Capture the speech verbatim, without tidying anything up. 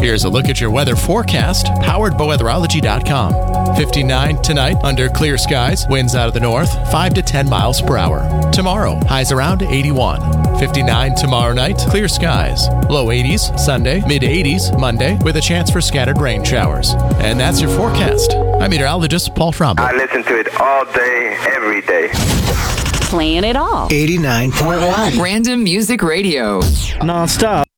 Here's a look at your weather forecast, powered by weatherology dot com. fifty-nine tonight under clear skies, winds out of the north, five to ten miles per hour. Tomorrow, highs around eighty-one. fifty-nine tomorrow night, clear skies. Low eighties Sunday, mid eighties Monday, with a chance for scattered rain showers. And that's your forecast. I'm meteorologist Paul Trombo. I listen to it all day, every day. Playing it all. eighty-nine point one. Random Music Radio. Non-stop.